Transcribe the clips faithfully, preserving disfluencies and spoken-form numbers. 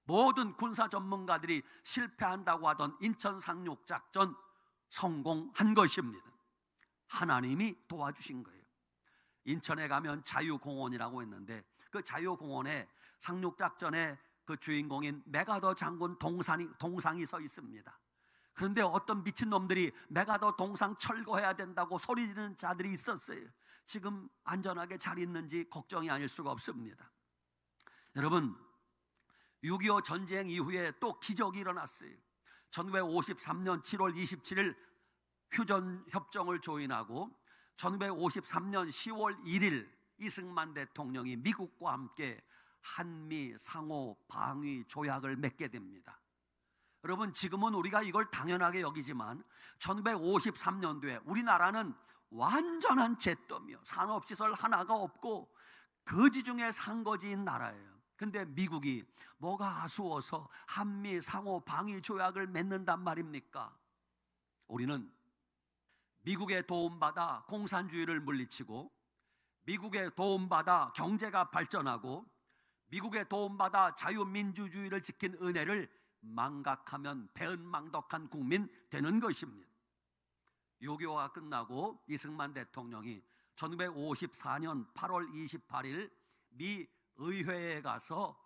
모든 군사 전문가들이 실패한다고 하던 인천 상륙작전 성공한 것입니다. 하나님이 도와주신 거예요. 인천에 가면 자유공원이라고 했는데 그 자유공원에 상륙작전의 그 주인공인 메가더 장군 동상이, 동상이 서 있습니다. 그런데 어떤 미친놈들이 메가더 동상 철거해야 된다고 소리 지르는 자들이 있었어요. 지금 안전하게 잘 있는지 걱정이 아닐 수가 없습니다. 여러분, 육이오 전쟁 이후에 또 기적이 일어났어요. 천구백오십삼 년 칠월 이십칠일 휴전협정을 조인하고 천구백오십삼 년 시월 일일 이승만 대통령이 미국과 함께 한미 상호 방위 조약을 맺게 됩니다. 여러분, 지금은 우리가 이걸 당연하게 여기지만 천구백오십삼 년도에 우리나라는 완전한 잿더미요, 산업시설 하나가 없고 거지 중에 산거지인 나라예요. 근데 미국이 뭐가 아쉬워서 한미 상호 방위 조약을 맺는단 말입니까? 우리는 미국의 도움받아 공산주의를 물리치고, 미국의 도움받아 경제가 발전하고, 미국의 도움받아 자유민주주의를 지킨 은혜를 망각하면 배은망덕한 국민 되는 것입니다. 육이오가 끝나고 이승만 대통령이 천구백오십사 년 팔월 이십팔일 미 의회에 가서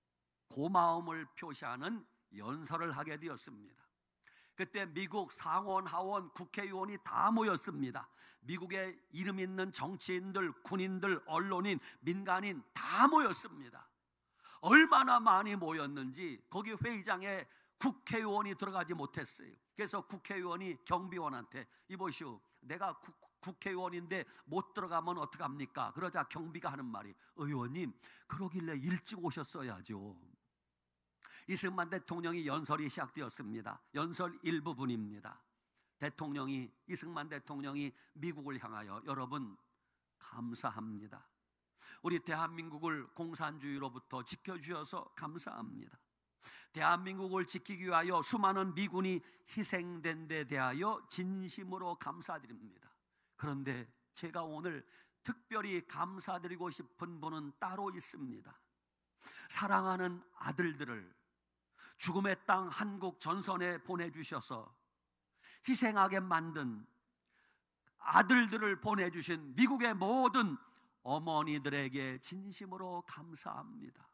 고마움을 표시하는 연설을 하게 되었습니다. 그때 미국 상원, 하원, 국회의원이 다 모였습니다. 미국에 이름 있는 정치인들, 군인들, 언론인, 민간인 다 모였습니다. 얼마나 많이 모였는지 거기 회의장에 국회의원이 들어가지 못했어요. 그래서 국회의원이 경비원한테 이보시오, 내가 구, 국회의원인데 못 들어가면 어떡합니까? 그러자 경비가 하는 말이, 의원님 그러길래 일찍 오셨어야죠. 이승만 대통령이 연설이 시작되었습니다. 연설 일부분입니다. 대통령이, 이승만 대통령이 미국을 향하여, 여러분 감사합니다. 우리 대한민국을 공산주의로부터 지켜주셔서 감사합니다. 대한민국을 지키기 위하여 수많은 미군이 희생된 데 대하여 진심으로 감사드립니다. 그런데 제가 오늘 특별히 감사드리고 싶은 분은 따로 있습니다. 사랑하는 아들들을 죽음의 땅 한국 전선에 보내주셔서 희생하게 만든 아들들을 보내주신 미국의 모든 어머니들에게 진심으로 감사합니다.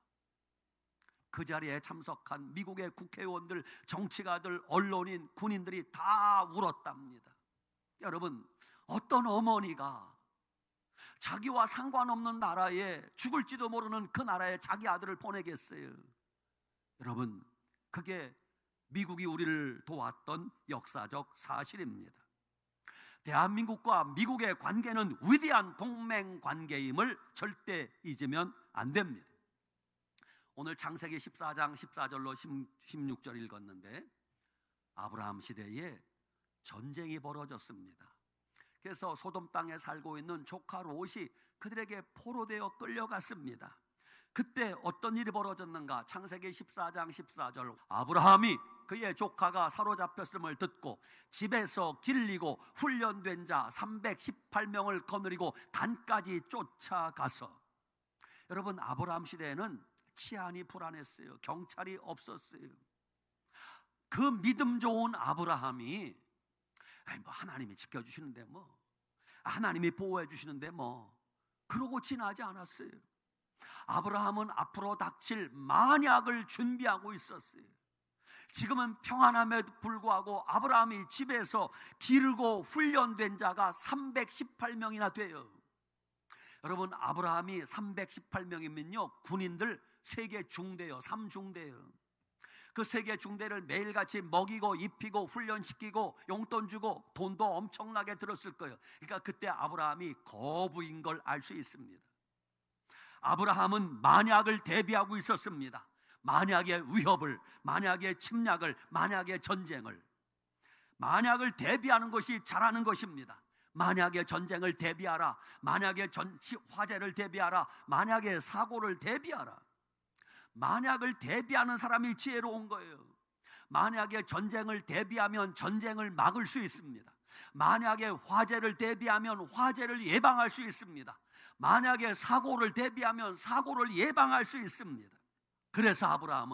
그 자리에 참석한 미국의 국회의원들, 정치가들, 언론인, 군인들이 다 울었답니다. 여러분, 어떤 어머니가 자기와 상관없는 나라에, 죽을지도 모르는 그 나라에 자기 아들을 보내겠어요? 여러분, 그게 미국이 우리를 도왔던 역사적 사실입니다. 대한민국과 미국의 관계는 위대한 동맹 관계임을 절대 잊으면 안 됩니다. 오늘 창세기 십사 장 십사 절로 십육 절 읽었는데, 아브라함 시대에 전쟁이 벌어졌습니다. 그래서 소돔 땅에 살고 있는 조카 롯이 그들에게 포로되어 끌려갔습니다. 그때 어떤 일이 벌어졌는가? 창세기 십사 장 십사 절, 아브라함이 그의 조카가 사로잡혔음을 듣고 집에서 길리고 훈련된 자 삼백십팔 명을 거느리고 단까지 쫓아가서, 여러분, 아브라함 시대에는 치안이 불안했어요. 경찰이 없었어요. 그 믿음 좋은 아브라함이, 아니 뭐 하나님이 지켜주시는데 뭐, 하나님이 보호해 주시는데 뭐, 그러고 지나지 않았어요. 아브라함은 앞으로 닥칠 만약을 준비하고 있었어요. 지금은 평안함에도 불구하고 아브라함이 집에서 기르고 훈련된 자가 삼백십팔 명이나 돼요. 여러분, 아브라함이 삼백십팔 명이면요 군인들 세 개 중대요, 삼 중대요. 그 세 개 중대를 매일같이 먹이고 입히고 훈련시키고 용돈 주고 돈도 엄청나게 들었을 거예요. 그러니까 그때 아브라함이 거부인 걸 알 수 있습니다. 아브라함은 만약을 대비하고 있었습니다. 만약의 위협을, 만약의 침략을, 만약의 전쟁을. 만약을 대비하는 것이 잘하는 것입니다. 만약의 전쟁을 대비하라, 만약의 전, 화재를 대비하라, 만약의 사고를 대비하라. 만약을 대비하는 사람이 지혜로운 거예요. 만약에 전쟁을 대비하면 전쟁을 막을 수 있습니다. 만약에 화재를 대비하면 화재를 예방할 수 있습니다. 만약에 사고를 대비하면 사고를 예방할 수 있습니다. 그래서 아브라함은